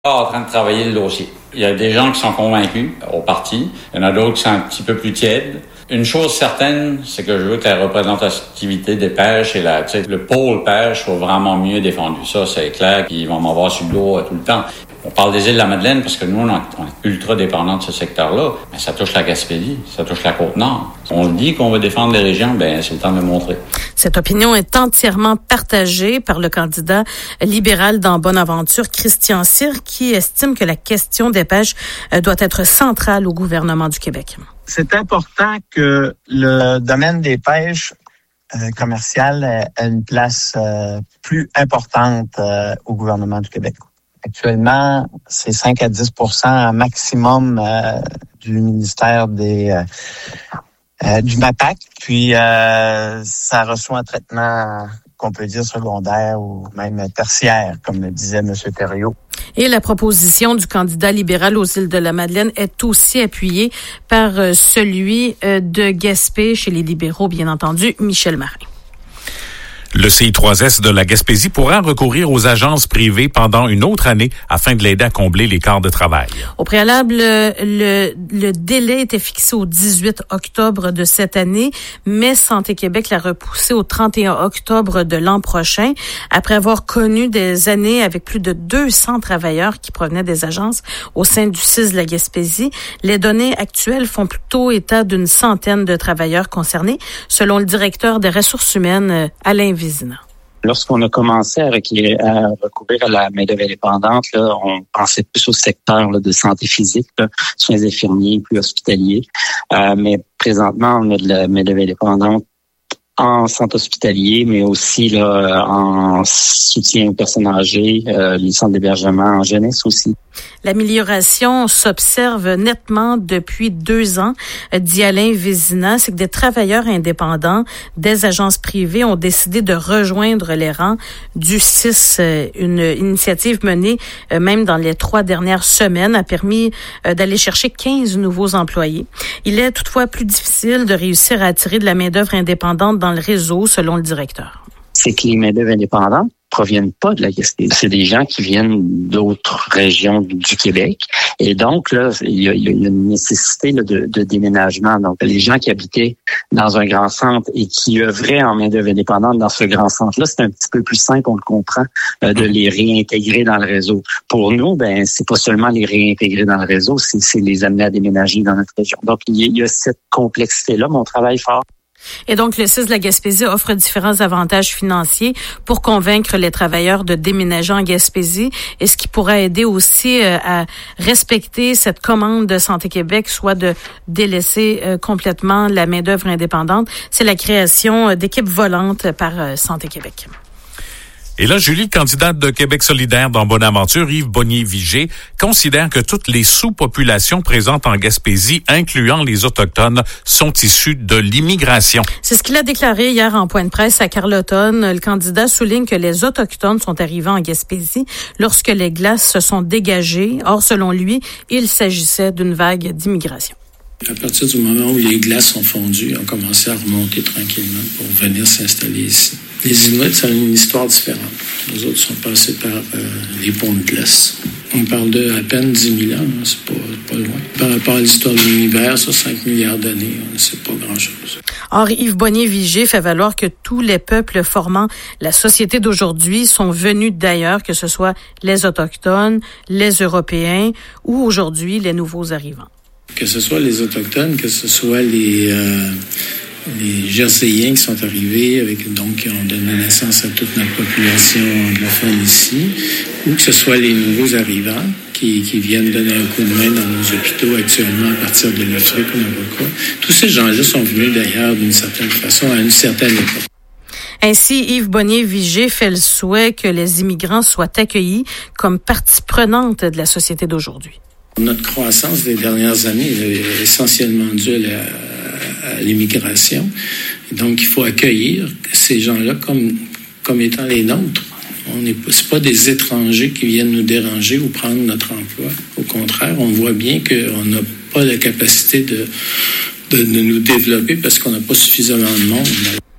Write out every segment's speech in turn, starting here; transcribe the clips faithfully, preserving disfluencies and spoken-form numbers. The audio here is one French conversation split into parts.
en train de travailler le dossier. Il y a des gens qui sont convaincus au parti. Il y en a d'autres qui sont un petit peu plus tièdes. Une chose certaine, c'est que je veux que la représentativité des pêches et la, tu sais, le pôle pêche soit vraiment mieux défendu. Ça, c'est clair qu'ils vont m'avoir sur le dos tout le temps. On parle des îles de la Madeleine parce que nous, on est ultra dépendants de ce secteur-là. Mais ça touche la Gaspésie, ça touche la Côte-Nord. On le dit qu'on veut défendre les régions, ben c'est le temps de le montrer. Cette opinion est entièrement partagée par le candidat libéral dans Bonaventure, Christian Cyr, qui estime que la question des pêches doit être centrale au gouvernement du Québec. C'est important que le domaine des pêches euh, commerciales ait une place euh, plus importante euh, au gouvernement du Québec. Actuellement, c'est cinq à dix pour cent maximum euh, du ministère des euh, euh, du M A P A C. Puis euh, ça reçoit un traitement qu'on peut dire secondaire ou même tertiaire, comme le disait M. Thériault. Et la proposition du candidat libéral aux îles de la Madeleine est aussi appuyée par celui de Gaspé chez les libéraux, bien entendu, Michel Marin. Le C I trois S de la Gaspésie pourra recourir aux agences privées pendant une autre année afin de l'aider à combler les quarts de travail. Au préalable, le, le délai était fixé au dix-huit octobre de cette année, mais Santé Québec l'a repoussé au trente et un octobre de l'an prochain, après avoir connu des années avec plus de deux cents travailleurs qui provenaient des agences au sein du C I S de la Gaspésie. Les données actuelles font plutôt état d'une centaine de travailleurs concernés, selon le directeur des ressources humaines, Alain Vézina. Lorsqu'on a commencé à, recourir à, recourir à la main-d'œuvre indépendante, là, on pensait plus au secteur là, de santé physique, là, soins infirmiers, plus hospitaliers. Euh, mais présentement, on a de la main-d'œuvre indépendante en centre hospitalier, mais aussi là, en soutien aux personnes âgées, euh, les centres d'hébergement en jeunesse aussi. L'amélioration s'observe nettement depuis deux ans, dit Alain Vézina. C'est que des travailleurs indépendants des agences privées ont décidé de rejoindre les rangs du C I S. Une initiative menée même dans les trois dernières semaines a permis d'aller chercher quinze nouveaux employés. Il est toutefois plus difficile de réussir à attirer de la main-d'œuvre indépendante dans le réseau, selon le directeur. C'est que les main-d'œuvre indépendantes proviennent pas de la Gaspésie. C'est des gens qui viennent d'autres régions du Québec. Et donc, là, il y a, il y a une nécessité là, de, de déménagement. Donc, les gens qui habitaient dans un grand centre et qui œuvraient en main-d'œuvre indépendante dans ce grand centre-là, c'est un petit peu plus simple, on le comprend, euh, de les réintégrer dans le réseau. Pour nous, ben, c'est pas seulement les réintégrer dans le réseau, c'est, c'est les amener à déménager dans notre région. Donc, il y a, il y a cette complexité-là, mais on travaille fort. Et donc, le C I S de la Gaspésie offre différents avantages financiers pour convaincre les travailleurs de déménager en Gaspésie, et ce qui pourrait aider aussi euh, à respecter cette commande de Santé Québec, soit de délaisser euh, complètement la main-d'œuvre indépendante. C'est la création d'équipes volantes par euh, Santé Québec. Et là, Julie, candidate de Québec solidaire dans Bonaventure, Yves Bonnier-Vigé, considère que toutes les sous-populations présentes en Gaspésie, incluant les Autochtones, sont issues de l'immigration. C'est ce qu'il a déclaré hier en point de presse à Carleton. Le candidat souligne que les Autochtones sont arrivés en Gaspésie lorsque les glaces se sont dégagées. Or, selon lui, il s'agissait d'une vague d'immigration. À partir du moment où les glaces ont fondu, on a commencé à remonter tranquillement pour venir s'installer ici. Les Inuits, ça a une histoire différente. Les autres sont passés par euh, les ponts de glace. On parle de à peine dix mille ans, hein, c'est pas, pas loin. Par rapport à l'histoire de l'univers, sur cinq milliards d'années, hein, c'est pas grand-chose. Or, Yves Bonnier-Vigé fait valoir que tous les peuples formant la société d'aujourd'hui sont venus d'ailleurs, que ce soit les Autochtones, les Européens ou aujourd'hui les nouveaux arrivants. Que ce soit les Autochtones, que ce soit les, euh, les Jerseyens qui sont arrivés, avec, donc qui ont donné naissance à toute notre population anglophone ici, ou que ce soit les nouveaux arrivants qui, qui viennent donner un coup de main dans nos hôpitaux actuellement à partir de l'Afrique ou n'importe quoi. Tous ces gens-là sont venus d'ailleurs d'une certaine façon à une certaine époque. Ainsi, Yves Bonnier-Vigé fait le souhait que les immigrants soient accueillis comme partie prenante de la société d'aujourd'hui. Notre croissance des dernières années est essentiellement due à, la, à l'immigration. Donc, il faut accueillir ces gens-là comme, comme étant les nôtres. On n'est c'est pas des étrangers qui viennent nous déranger ou prendre notre emploi. Au contraire, on voit bien qu'on n'a pas la capacité de, de, de nous développer parce qu'on n'a pas suffisamment de monde.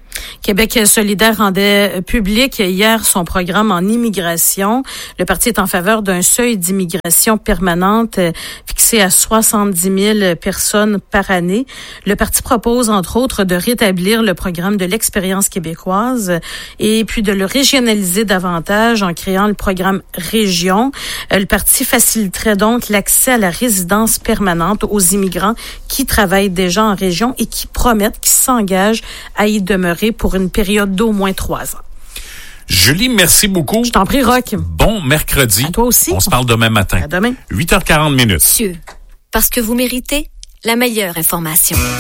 Québec solidaire rendait public hier son programme en immigration. Le parti est en faveur d'un seuil d'immigration permanente fixé à soixante-dix mille personnes par année. Le parti propose, entre autres, de rétablir le programme de l'expérience québécoise et puis de le régionaliser davantage en créant le programme Région. Le parti faciliterait donc l'accès à la résidence permanente aux immigrants qui travaillent déjà en région et qui promettent, qui s'engagent à y demeurer pour une période d'au moins trois ans. Julie, merci beaucoup. Je t'en prie, Roch. Bon mercredi. À toi aussi. On se parle demain matin. À demain. huit heures quarante minutes. Parce que vous méritez la meilleure information.